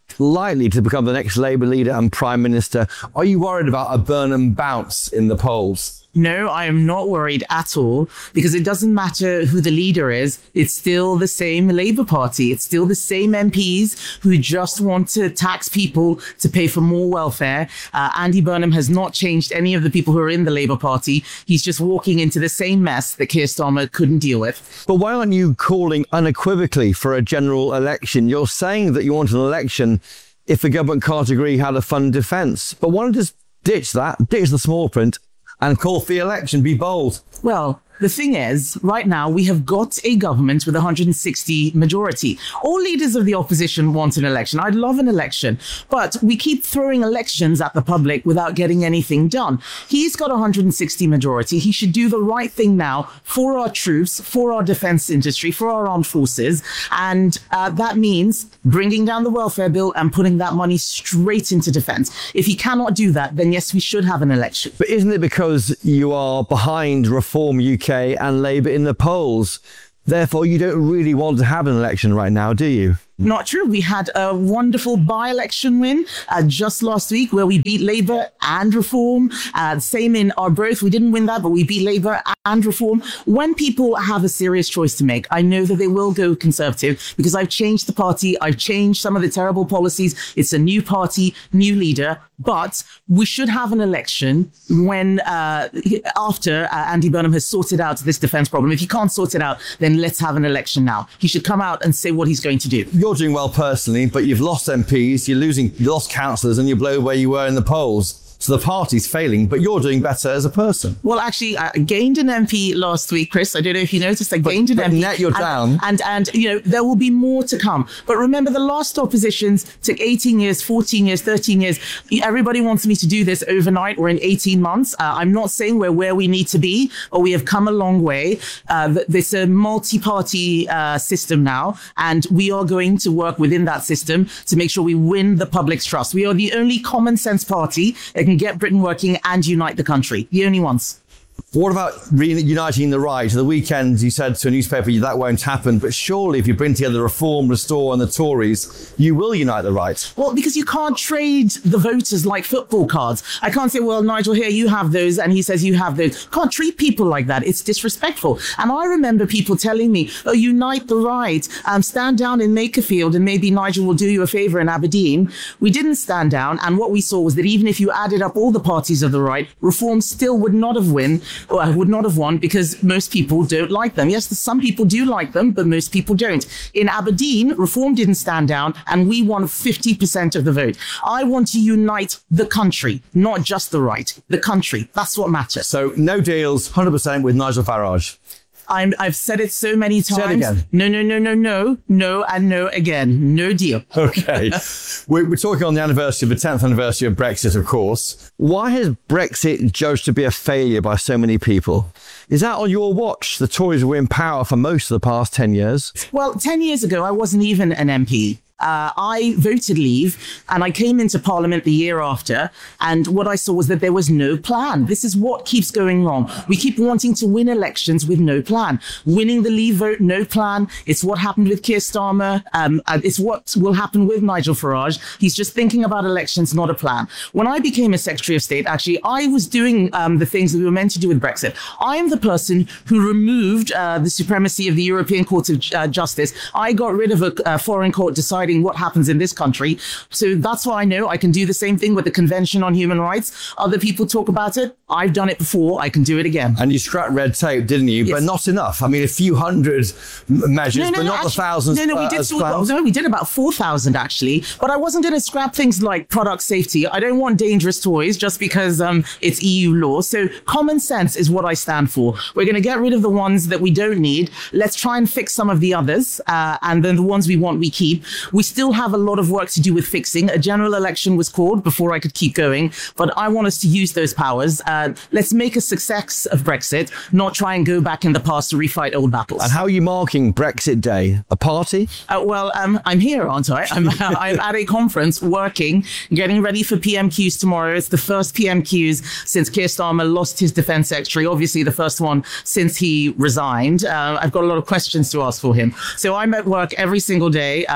Speaker 20: likely to become the next Labour leader and Prime Minister. Are you worried about a Burnham bounce in the polls?
Speaker 14: No, I am not worried at all, because it doesn't matter who the leader is. It's still the same Labour Party. It's still the same M Ps who just want to tax people to pay for more welfare. Uh, Andy Burnham has not changed any of the people who are in the Labour Party. He's just walking into the same mess that Keir Starmer couldn't deal with.
Speaker 20: But why aren't you calling unequivocally for a general election? You're saying that you want an election if the government can't agree how to fund defence. But why don't you just ditch that, ditch the small print, and call for the election? Be bold.
Speaker 14: Well, the thing is, right now, we have got a government with one hundred sixty majority. All leaders of the opposition want an election. I'd love an election, but we keep throwing elections at the public without getting anything done. He's got one hundred sixty majority. He should do the right thing now for our troops, for our defense industry, for our armed forces. And uh, that means bringing down the welfare bill and putting that money straight into defense. If he cannot do that, then yes, we should have an election.
Speaker 20: But isn't it because you are behind Reform U K and Labour in the polls? Therefore, you don't really want to have an election right now, do you?
Speaker 14: Not true. We had a wonderful by-election win uh, just last week where we beat Labour and Reform. Uh, same in Arbroath. We didn't win that, but we beat Labour and Reform. When people have a serious choice to make, I know that they will go Conservative because I've changed the party. I've changed some of the terrible policies. It's a new party, new leader. But we should have an election when, uh, after uh, Andy Burnham has sorted out this defence problem. If he can't sort it out, then let's have an election now. He should come out and say what he's going to do.
Speaker 20: You're doing well personally, but you've lost M Ps, you're losing, you lost councillors, and you're below where you were in the polls. So the party's failing, but you're doing better as a person.
Speaker 14: Well, actually, I gained an M P last week, Chris. I don't know if you noticed. I gained
Speaker 20: but,
Speaker 14: an
Speaker 20: but
Speaker 14: M P.
Speaker 20: Net you're
Speaker 14: and,
Speaker 20: down.
Speaker 14: And, and, you know, there will be more to come. But remember, the last oppositions took eighteen years, fourteen years, thirteen years. Everybody wants me to do this overnight or in eighteen months. Uh, I'm not saying we're where we need to be, but we have come a long way. Uh, there's a multi-party uh, system now, and we are going to work within that system to make sure we win the public's trust. We are the only common sense party that can get Britain working and unite the country. The only ones.
Speaker 20: What about reuniting the right? At the weekend, you said to a newspaper that won't happen, but surely if you bring together Reform, Restore and the Tories, you will unite the right.
Speaker 14: Well, because you can't trade the voters like football cards. I can't say, well, Nigel, here, you have those, and he says you have those. Can't treat people like that. It's disrespectful. And I remember people telling me, oh, unite the right, um, stand down in Makerfield, and maybe Nigel will do you a favour in Aberdeen. We didn't stand down, and what we saw was that even if you added up all the parties of the right, Reform still would not have won. Or I would not have won because most people don't like them. Yes, some people do like them, but most people don't. In Aberdeen, Reform didn't stand down and we won fifty percent of the vote. I want to unite the country, not just the right. The country. That's what matters.
Speaker 20: So no deals, one hundred percent with Nigel Farage.
Speaker 14: I'm, I've said it so many times.
Speaker 20: Say it again.
Speaker 14: No, no, no, no, no, no, and no again. No deal.
Speaker 20: Okay. we're, we're talking on the anniversary of the tenth anniversary of Brexit, of course. Why has Brexit judged to be a failure by so many people? Is that on your watch? The Tories were in power for most of the past ten years.
Speaker 14: Well, ten years ago, I wasn't even an M P. Uh, I voted leave and I came into Parliament the year after, and what I saw was that there was no plan. This is what keeps going wrong. We keep wanting to win elections with no plan. Winning the leave vote, no plan. It's what happened with Keir Starmer. Um, it's what will happen with Nigel Farage. He's just thinking about elections, not a plan. When I became a Secretary of State, actually, I was doing um, the things that we were meant to do with Brexit. I am the person who removed uh, the supremacy of the European Court of uh, Justice. I got rid of a, a foreign court deciding what happens in this country. So that's why I know I can do the same thing with the Convention on Human Rights. Other people talk about it. I've done it before. I can do it again.
Speaker 20: And you scrapped red tape, didn't you? Yes. But not enough. I mean, a few hundred measures, no, no, but no, not actually, the thousands.
Speaker 14: No, no, we
Speaker 20: uh,
Speaker 14: did. Well, no, we did about four thousand actually. But I wasn't going to scrap things like product safety. I don't want dangerous toys just because um, it's E U law. So common sense is what I stand for. We're going to get rid of the ones that we don't need. Let's try and fix some of the others, uh, and then the ones we want, we keep. We still have a lot of work to do with fixing. A general election was called before I could keep going, but I want us to use those powers. Uh, let's make a success of Brexit, not try and go back in the past to refight old battles.
Speaker 20: And how are you marking Brexit Day? A party?
Speaker 14: Uh, well, um, I'm here, aren't I? I'm, I'm at a conference working, getting ready for P M Qs tomorrow. It's the first P M Qs since Keir Starmer lost his defence secretary, obviously the first one since he resigned. Uh, I've got a lot of questions to ask for him. So I'm at work every single day, um,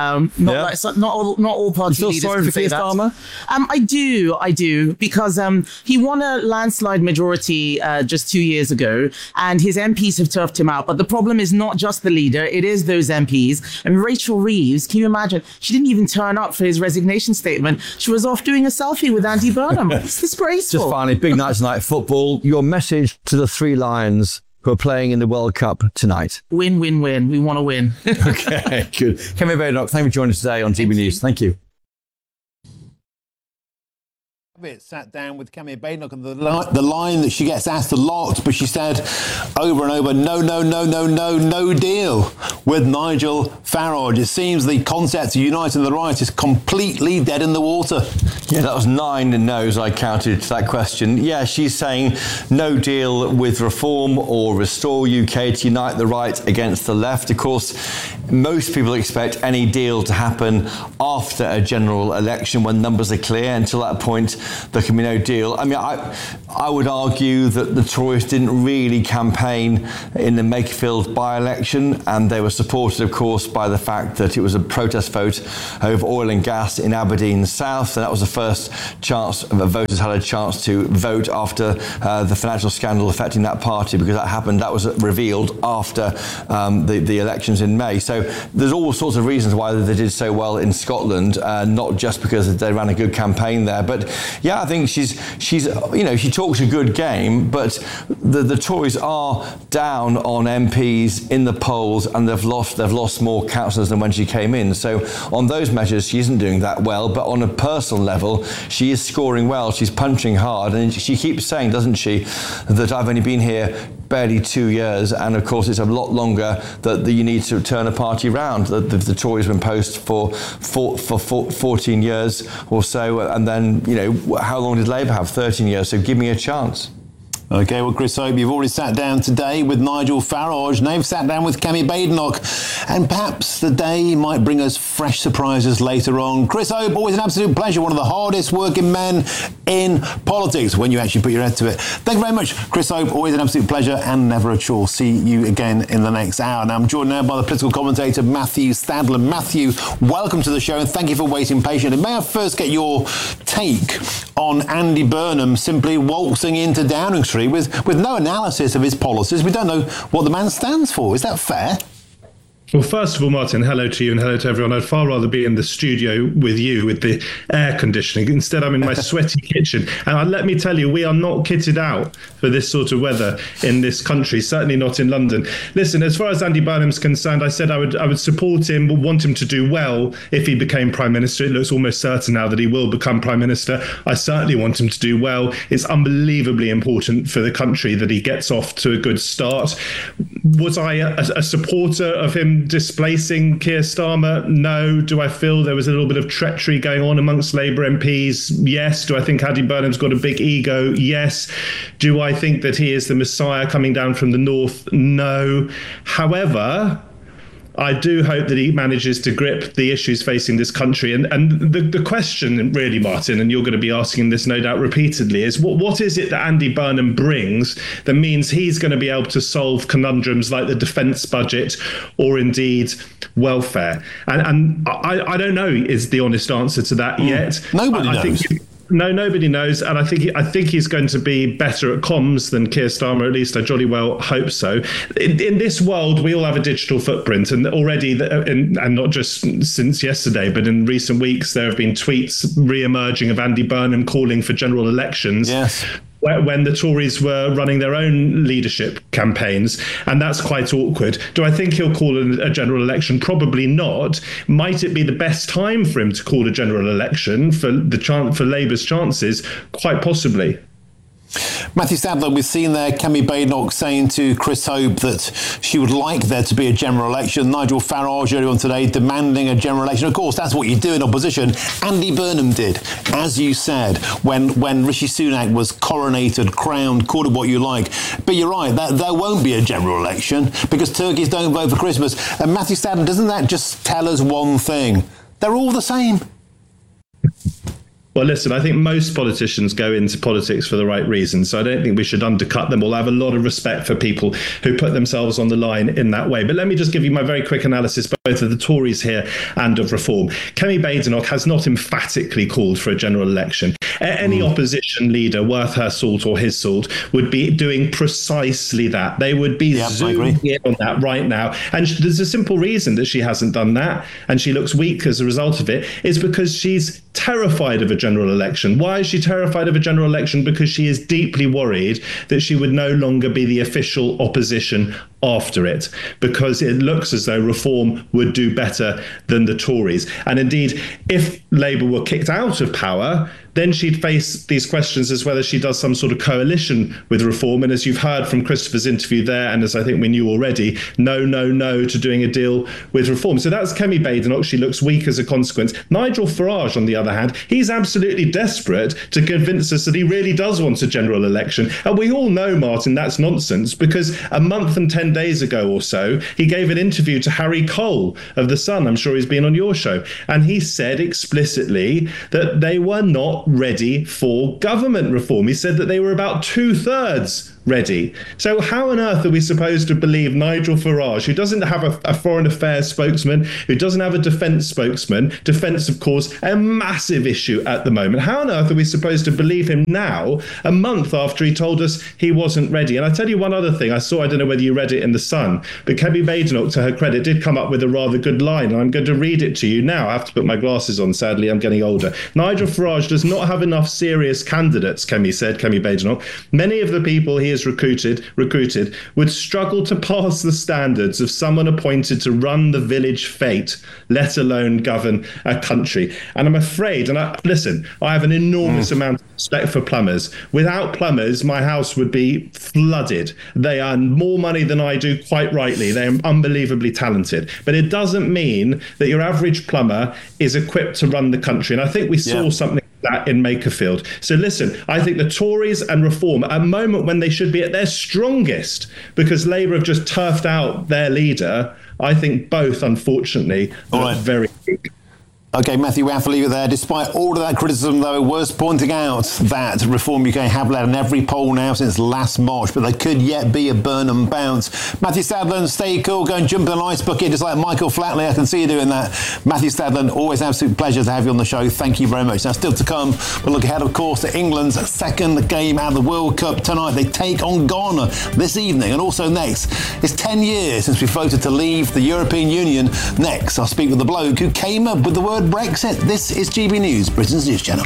Speaker 14: Not
Speaker 20: Yeah.
Speaker 14: like so not all not all party
Speaker 20: You feel
Speaker 14: leaders
Speaker 20: sorry
Speaker 14: can
Speaker 20: for
Speaker 14: say
Speaker 20: Keir
Speaker 14: that.
Speaker 20: Starmer?
Speaker 14: Um, I do, I do, because um, he won a landslide majority uh, just two years ago, and his M Ps have turfed him out. But the problem is not just the leader; it is those M Ps. And Rachel Reeves, can you imagine? She didn't even turn up for his resignation statement. She was off doing a selfie with Andy Burnham. It's disgraceful.
Speaker 20: Just finally, big night tonight, football. Your message to the three Lions who are playing in the World Cup tonight.
Speaker 14: Win, win, win. We want to win.
Speaker 20: Okay, good. Kemi Badenoch, thank you for joining us today on G B News. Thank you.
Speaker 2: Sat down with Kemi Badenoch, and the, li- the line that she gets asked a lot, but she said over and over, no, no, no, no, no, no deal with Nigel Farage. It seems the concept of uniting the right is completely dead in the water.
Speaker 20: Yeah, that was nine no's I counted to that question. Yeah, she's saying no deal with reform or restore U K to unite the right against the left. Of course, most people expect any deal to happen after a general election when numbers are clear. Until that point, there can be no deal. I mean, I, I would argue that the Tories didn't really campaign in the Makerfield by-election, and they were supported, of course, by the fact that it was a protest vote over oil and gas in Aberdeen South, and that was the first chance the voters had a chance to vote after uh, the financial scandal affecting that party, because that happened, that was revealed after um, the, the elections in May. So there's all sorts of reasons why they did so well in Scotland, uh, not just because they ran a good campaign there, but yeah, I think she's, she's, you know, she talks a good game, but the, the Tories are down on M Ps in the polls, and they've lost, they've lost more councillors than when she came in. So on those measures, she isn't doing that well, but on a personal level, she is scoring well. She's punching hard, and she keeps saying, doesn't she, that I've only been here barely two years, and of course it's a lot longer that, that you need to turn a party round. The, the, the Tories have been post for, for for for fourteen years or so, and then, you know, how long did Labour have? thirteen years, so give me a chance.
Speaker 2: OK, well, Chris Hope, you've already sat down today with Nigel Farage. Now you've sat down with Kemi Badenoch, and perhaps the day might bring us fresh surprises later on. Chris Hope, always an absolute pleasure, one of the hardest working men in politics when you actually put your head to it. Thank you very much, Chris Hope, always an absolute pleasure and never a chore. See you again in the next hour. Now I'm joined now by the political commentator Matthew Stadler. Matthew, welcome to the show, and thank you for waiting patiently. May I first get your take on Andy Burnham simply waltzing into Downing Street with, with no analysis of his policies? We don't know what the man stands for. Is that fair?
Speaker 15: Well, first of all, Martin, hello to you and hello to everyone. I'd far rather be in the studio with you with the air conditioning. Instead, I'm in my sweaty kitchen. And let me tell you, we are not kitted out for this sort of weather in this country, certainly not in London. Listen, as far as Andy Burnham's concerned, I said I would I would support him, but want him to do well if he became Prime Minister. It looks almost certain now that he will become Prime Minister. I certainly want him to do well. It's unbelievably important for the country that he gets off to a good start. Was I a, a supporter of him displacing Keir Starmer? No. Do I feel there was a little bit of treachery going on amongst Labour M Ps? Yes. Do I think Andy Burnham's got a big ego? Yes. Do I think that he is the Messiah coming down from the north? No. However, I do hope that he manages to grip the issues facing this country. And, and the, the question really, Martin, and you're going to be asking this no doubt repeatedly, is what, what is it that Andy Burnham brings that means he's going to be able to solve conundrums like the defence budget or indeed welfare? And, and I, I don't know is the honest answer to that mm. yet.
Speaker 2: Nobody
Speaker 15: I, I
Speaker 2: knows.
Speaker 15: Think, No, nobody knows, and I think he, I think he's going to be better at comms than Keir Starmer. At least I jolly well hope so. In, in this world, we all have a digital footprint, and already, the, in, and not just since yesterday, but in recent weeks, there have been tweets re-emerging of Andy Burnham calling for general elections.
Speaker 2: Yes.
Speaker 15: When the Tories were running their own leadership campaigns, and that's quite awkward. Do I think he'll call a general election? Probably not. Might it be the best time for him to call a general election for the chance for Labour's chances? Quite possibly.
Speaker 2: Matthew Stadler, we've seen there Kemi Badenoch saying to Chris Hope that she would like there to be a general election. Nigel Farage earlier on today demanding a general election. Of course, that's what you do in opposition. Andy Burnham did, as you said, when, when Rishi Sunak was coronated, crowned, call it what you like. But you're right, that, there won't be a general election because turkeys don't vote for Christmas. And Matthew Stadler, doesn't that just tell us one thing? They're all the same.
Speaker 15: Well, listen, I think most politicians go into politics for the right reasons, so I don't think we should undercut them. We'll have a lot of respect for people who put themselves on the line in that way. But let me just give you my very quick analysis, both of the Tories here and of Reform. Kemi Badenoch has not emphatically called for a general election. Any mm. opposition leader worth her salt or his salt would be doing precisely that. They would be
Speaker 2: yep,
Speaker 15: zooming in on that right now. And there's a simple reason that she hasn't done that, and she looks weak as a result of it, is because she's terrified of a general election. Why is she terrified of a general election? Because she is deeply worried that she would no longer be the official opposition after it, because it looks as though Reform would do better than the Tories. And indeed, if Labour were kicked out of power, then she'd face these questions as whether she does some sort of coalition with Reform. And as you've heard from Christopher's interview there, and as I think we knew already, no, no, no to doing a deal with Reform. So that's Kemi Badenoch. She looks weak as a consequence. Nigel Farage, on the other hand, he's absolutely desperate to convince us that he really does want a general election. And we all know, Martin, that's nonsense, because a month and ten days ago or so, he gave an interview to Harry Cole of The Sun. I'm sure he's been on your show. And he said explicitly that they were not ready for government reform. He said that they were about two thirds ready. So how on earth are we supposed to believe Nigel Farage, who doesn't have a, a foreign affairs spokesman, who doesn't have a defence spokesman? Defence, of course, a massive issue at the moment. How on earth are we supposed to believe him now, a month after he told us he wasn't ready? And I tell you one other thing. I saw, I don't know whether you read it in The Sun, but Kemi Badenoch, to her credit, did come up with a rather good line. And I'm going to read it to you now. I have to put my glasses on. Sadly, I'm getting older. Nigel Farage does not have enough serious candidates, Kemi said, Kemi Badenoch. Many of the people he has recruited recruited would struggle to pass the standards of someone appointed to run the village fete, let alone govern a country. And I'm afraid, and I, listen, I have an enormous mm. amount of respect for plumbers. Without plumbers, my house would be flooded. They earn more money than I do, quite rightly. They are unbelievably talented. But it doesn't mean that your average plumber is equipped to run the country. And I think we saw yeah. something that in Makerfield. So listen, I think the Tories and Reform, at a moment when they should be at their strongest, because Labour have just turfed out their leader, I think both, unfortunately, are right. very weak.
Speaker 2: OK, Matthew, we have to leave it there. Despite all of that criticism, though, worth pointing out that Reform U K have led in every poll now since last March, but there could yet be a Burnham bounce. Matthew Stadland, stay cool, go and jump in an ice bucket just like Michael Flatley. I can see you doing that. Matthew Stadland, always an absolute pleasure to have you on the show. Thank you very much. Now, still to come, we'll look ahead, of course, to England's second game out of the World Cup tonight. They take on Ghana this evening. And also next, it's ten years since we voted to leave the European Union. Next, I'll speak with the bloke who came up with the word Brexit. This is G B News, Britain's news channel.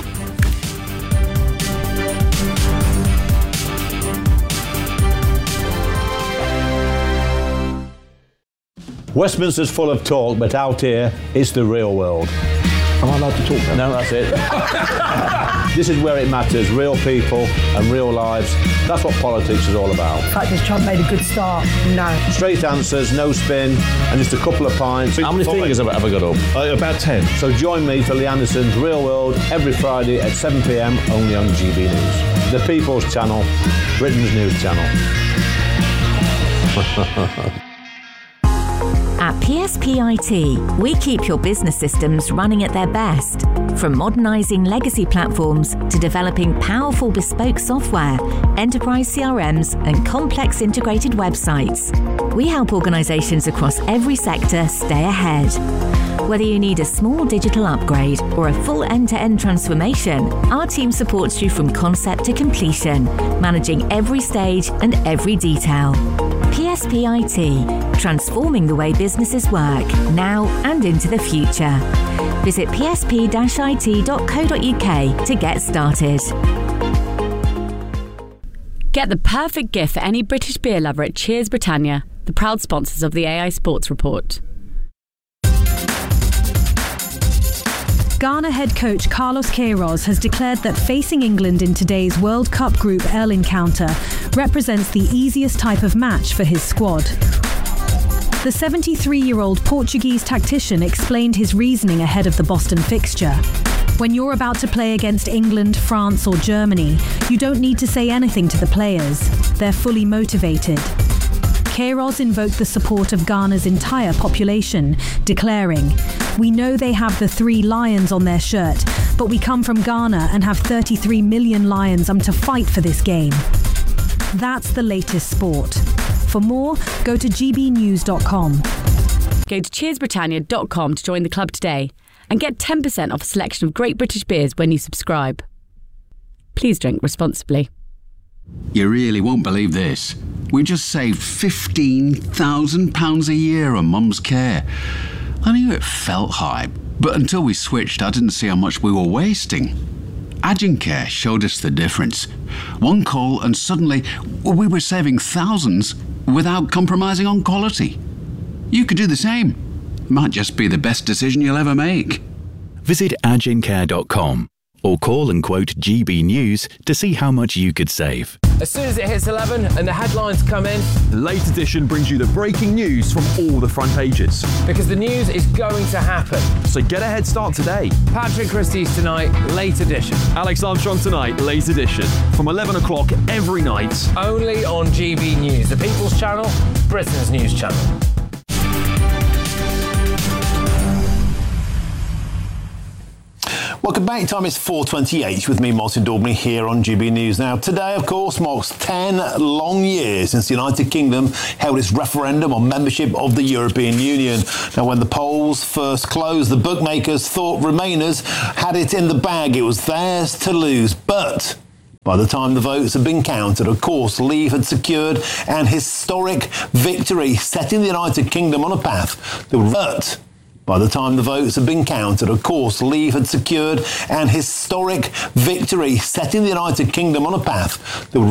Speaker 17: Westminster's full of talk, but out here, it's the real world. Am I allowed to talk then? No, that's it. This is where it matters, real people and real lives. That's what politics is all about.
Speaker 18: The fact is Trump made a good start. No.
Speaker 17: Straight answers, no spin, and just a couple of pints. How many fingers have I ever got up?
Speaker 15: Uh, about ten.
Speaker 17: So join me for Lee Anderson's Real World every Friday at seven p m only on G B News. The People's Channel, Britain's news channel.
Speaker 19: At P S P I T, we keep your business systems running at their best. From modernising legacy platforms to developing powerful bespoke software, enterprise C R Ms and complex integrated websites. We help organisations across every sector stay ahead. Whether you need a small digital upgrade or a full end-to-end transformation, our team supports you from concept to completion, managing every stage and every detail. P S P I T, transforming the way businesses work, now and into the future. Visit p s p dash i t dot co dot u k to get started.
Speaker 7: Get the perfect gift for any British beer lover at Cheers Britannia, the proud sponsors of the A I Sports Report.
Speaker 3: Ghana head coach Carlos Queiroz has declared that facing England in today's World Cup Group L encounter represents the easiest type of match for his squad. The seventy-three-year-old Portuguese tactician explained his reasoning ahead of the Boston fixture. When you're about to play against England, France or Germany, you don't need to say anything to the players. They're fully motivated. Kairos invoked the support of Ghana's entire population, declaring, "We know they have the three lions on their shirt, but we come from Ghana and have thirty-three million lions um, to fight for this game." That's the latest sport. For more, go to g b news dot com.
Speaker 7: Go to cheers britannia dot com to join the club today and get ten percent off a selection of great British beers when you subscribe. Please drink responsibly.
Speaker 1: You really won't believe this. We just saved fifteen thousand pounds a year on Mum's care. I knew it felt high, but until we switched, I didn't see how much we were wasting. Agincare showed us the difference. One call and suddenly we were saving thousands without compromising on quality. You could do the same. Might just be the best decision you'll ever make.
Speaker 5: Visit agincare dot com or call and quote G B News to see how much you could save.
Speaker 21: As soon as it hits eleven and the headlines come in, the Late Edition brings you the breaking news from all the front pages. Because the news is going to happen. So get a head start today. Patrick Christie's tonight, Late Edition. Alex Armstrong tonight, Late Edition. From eleven o'clock every night. Only on G B News, the People's Channel, Britain's news channel.
Speaker 2: Welcome back. Time is four twenty-eight with me, Martin Daubney, here on G B News. Now, today, of course, marks ten long years since the United Kingdom held its referendum on membership of the European Union. Now, when the polls first closed, the bookmakers thought Remainers had it in the bag. It was theirs to lose. But by the time the votes had been counted, of course, Leave had secured an historic victory, setting the United Kingdom on a path that would revert. By the time the votes had been counted, of course, Leave had secured an historic victory, setting the United Kingdom on a path that would